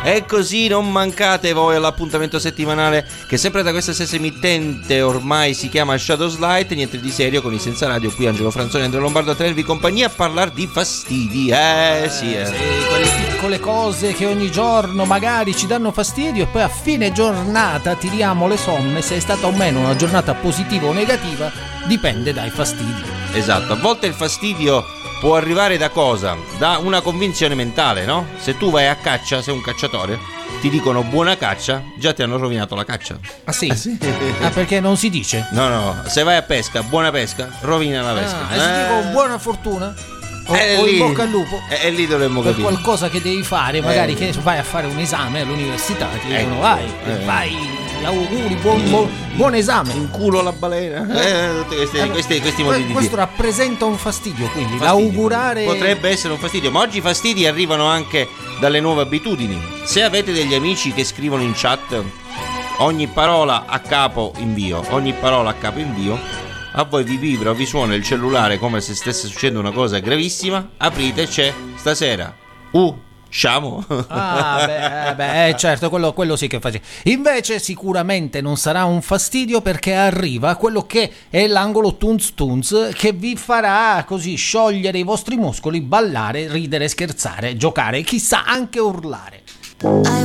E così non mancate voi all'appuntamento settimanale che sempre da questa stessa emittente ormai si chiama Shadows Light. Niente di serio, con i Senza Radio, qui Angelo Franzoni e Andrea Lombardo a tenervi compagnia a parlare di fastidi. Sì, quelle piccole cose che ogni giorno magari ci danno fastidio e poi a fine giornata tiriamo le somme se è stata o meno una giornata positiva o negativa, dipende dai fastidi. Esatto, a volte il fastidio può arrivare da cosa? Da una convinzione mentale, no? Se tu vai a caccia, sei un cacciatore, ti dicono buona caccia, già ti hanno rovinato la caccia. Ah sì? Ah, perché non si dice? No, se vai a pesca, buona pesca, rovina la pesca. Se dico buona fortuna o lì, in bocca al lupo, è lì dovremmo per capire qualcosa che devi fare, magari che vai a fare un esame all'università, ti dicono vai, auguri, buon esame. In culo alla balena. Questi modi di questo dire. rappresenta un fastidio, quindi Fastidio. l'augurare Potrebbe essere un fastidio, ma oggi i fastidi arrivano anche dalle nuove abitudini. Se avete degli amici che scrivono in chat ogni parola a capo invio, a voi vi vibra o vi suona il cellulare come se stesse succedendo una cosa gravissima, aprite, c'è stasera usciamo. Certo, quello sì che faccio. Invece sicuramente non sarà un fastidio, perché arriva quello che è l'angolo Tunz Tunz, che vi farà così sciogliere i vostri muscoli, ballare, ridere, scherzare, giocare, chissà anche urlare.